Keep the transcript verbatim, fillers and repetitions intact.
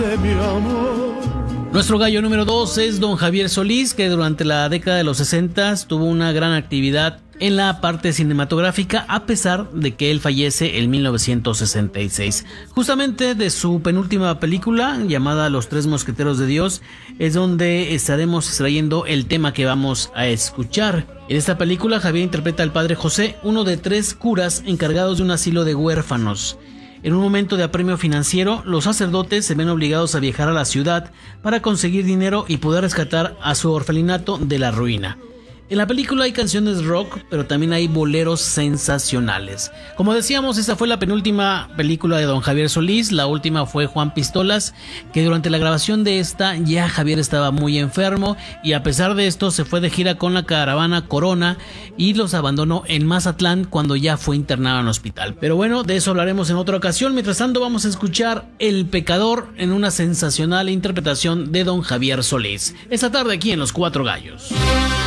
de mi amor. Nuestro gallo número dos es don Javier Solís, que durante la década de los sesenta tuvo una gran actividad en la parte cinematográfica, a pesar de que él fallece en mil novecientos sesenta y seis. Justamente de su penúltima película, llamada Los Tres Mosqueteros de Dios, es donde estaremos extrayendo el tema que vamos a escuchar. En esta película, Javier interpreta al padre José, uno de tres curas encargados de un asilo de huérfanos. En un momento de apremio financiero, los sacerdotes se ven obligados a viajar a la ciudad para conseguir dinero y poder rescatar a su orfelinato de la ruina. En la película hay canciones rock, pero también hay boleros sensacionales. Como decíamos, esta fue la penúltima película de don Javier Solís. La última fue Juan Pistolas, que durante la grabación de esta ya Javier estaba muy enfermo y a pesar de esto se fue de gira con la caravana Corona y los abandonó en Mazatlán cuando ya fue internado en hospital. Pero bueno, de eso hablaremos en otra ocasión. Mientras tanto, vamos a escuchar El Pecador en una sensacional interpretación de don Javier Solís. Esta tarde aquí en Los Cuatro Gallos.